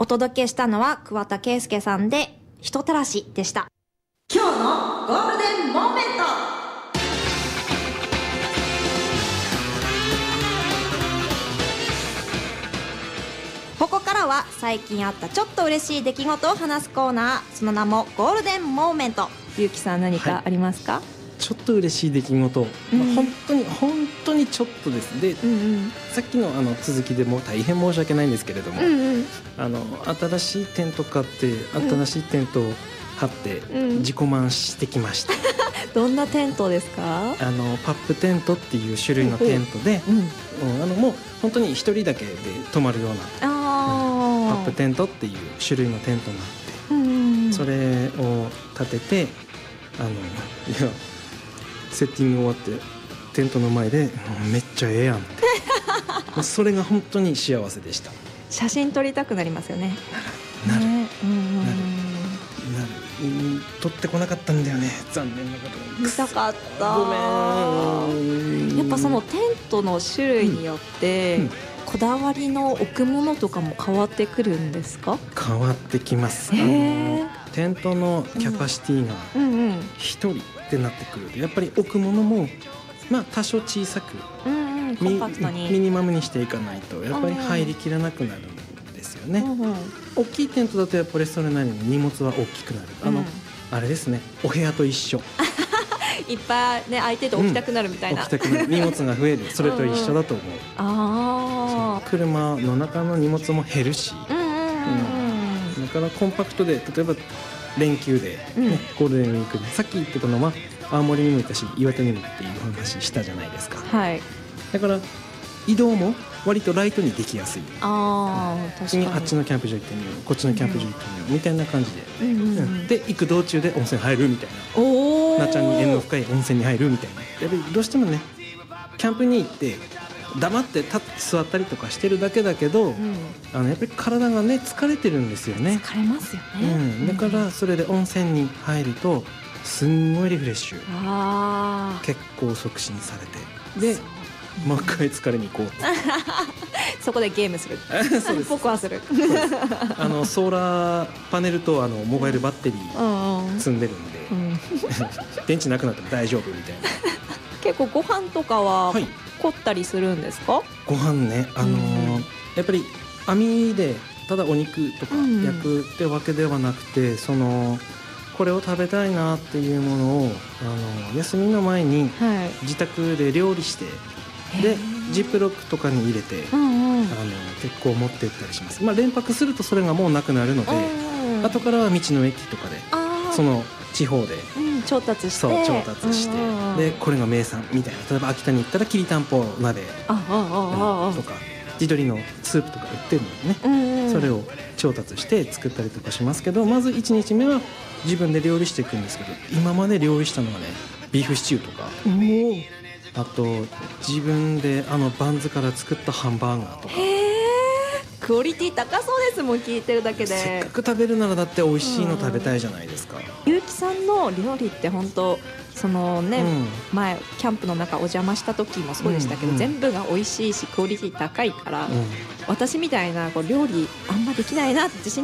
お届けしたのは桑田佳祐さんで人たらしでした。今日のゴールデンモーメント。ここからは最近あったちょっと嬉しい出来事を話すコーナー、その名もゴールデンモーメント。ゆうきさん何かありますか？ ちょっと嬉しい出来事、本当にちょっとです。で、さっきの続きでも大変申し訳ないんですけれども、新しいテント買って新しいテントを張って自己満してきました。 どんなテントですか？ パップテントっていう種類のテントで、もう本当に一人だけで泊まるようなパップテントっていう種類のテントがあって、それを立てていやセッティング終わってテントの前でめっちゃええやんってそれが本当に幸せでした。 写真撮りたくなりますよね。 なる撮ってこなかったんだよね、残念なこと。 見たかった。 ごめん。 やっぱそのテントの種類によって、こだわりの置くものとかも変わってくるんですか？ 変わってきます。テントのキャパシティが1人ってなってくると、やっぱり置くものも多少小さくコンパクトにミニマムにしていかないとやっぱり入りきらなくなるんですよね。大きいテントだとやっぱりそれなりに荷物は大きくなる。あれですね、お部屋と一緒。 いっぱいね、空いてて置きたくなるみたいな、 置きたくなる、荷物が増える、それと一緒だと思う。車の中の荷物も減るし、だからコンパクトで、例えば連休で、ゴールデンウィークでさっき言ってたのは青森にもいたし岩手にもっていう話したじゃないですか。だから移動も割とライトにできやすい。次あっちのキャンプ場行ってみよう、こっちのキャンプ場行ってみようみたいな感じで、で行く道中で温泉入るみたいな、なっちゃんに縁の深い温泉に入るみたいな。やっぱりどうしてもね、キャンプに行って黙って座ったりとかしてるだけだけど、やっぱり体がね疲れてるんですよね。 疲れますよね。 だからそれで温泉に入るとすんごいリフレッシュ、血行促進されて、でもう一回疲れに行こうそこでゲームする僕はするソーラーパネルとモバイルバッテリー積んでるんで、電池なくなっても大丈夫みたいな。 結構ご飯とかは凝ったりするんですか？ ご飯ね、やっぱり網でただお肉とか焼くってわけではなくて、これを食べたいなっていうものを休みの前に自宅で料理して、でジップロックとかに入れて、結構持っていったりします。連泊するとそれがもうなくなるので、後からは道の駅とかでその地方で調達して、 でこれが名産みたいな、例えば秋田に行ったらきりたんぽ鍋とか地鶏のスープとか売ってるのでね、それを調達して作ったりとかしますけど、まず1日目は自分で料理していくんですけど、今まで料理したのはね、ビーフシチューとか、あと自分でバンズから作ったハンバーガーとか。 クオリティ高そうですもん、聞いてるだけで。 せっかく食べるならだって美味しいの食べたいじゃないですか。 ゆうきさんの料理って本当前キャンプの中お邪魔した時もそうでしたけど、全部が美味しいしクオリティ高いから、私みたいな料理あんまできないなって自信